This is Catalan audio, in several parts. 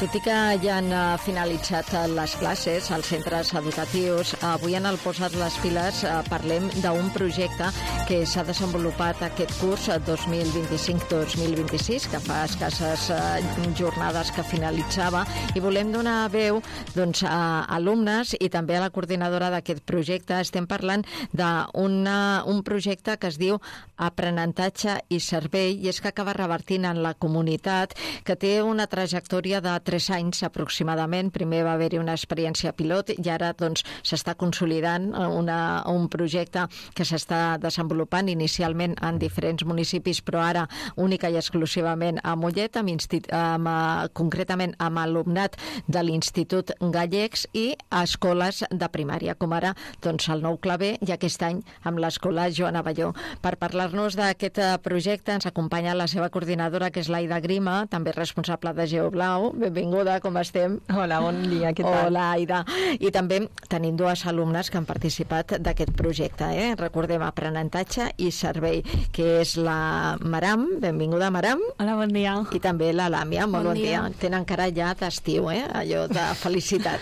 Tot i que ja han finalitzat les classes als centres educatius, avui han posat les piles. Parlem d'un projecte que s'ha desenvolupat aquest curs 2025-2026, que fa escasses jornades que finalitzava, i volem donar veu a alumnes i també a la coordinadora d'aquest projecte. Estem parlant d'un projecte que es diu Aprenentatge i Servei, i és que acaba revertint en la comunitat, que té una trajectòria de 3 anys aproximadament. Primer va haver-hi una experiència pilot i ara s'està consolidant un projecte que s'està desenvolupant inicialment en diferents municipis, però ara única i exclusivament a Mollet, concretament amb alumnat de l'Institut Gallecs i a escoles de primària, com ara el Nou Claver i aquest any amb l'escola Joan Abelló. Per parlar-nos d'aquest projecte ens acompanya la seva coordinadora, que és l'Aida Grima, també responsable de GeoBlau. Benvinguda, com estem? Hola, bon dia, què tal? Hola, Aida. I també tenim 2 alumnes que han participat d'aquest projecte. Recordem, Aprenentatge i Servei, que és la Maram. Benvinguda, Maram. Hola, bon dia. I també la Làmia. Molt bon dia. Tenen cara ja d'estiu, allò de felicitat.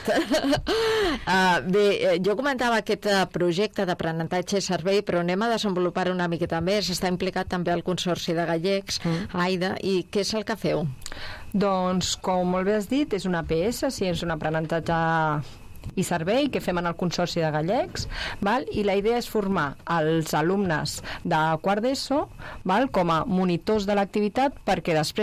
Bé, jo comentava aquest projecte d'aprenentatge i servei, però anem a desenvolupar una miqueta més. Està implicat també el Consorci de Gallecs, Aida, i què és el que feu? Doncs, com molt bé has dit, és una APS, és un aprenentatge i servei que fem en el Consorci de Gallecs, i la idea és formar els alumnes de quart d'ESO com a monitors de l'activitat, perquè després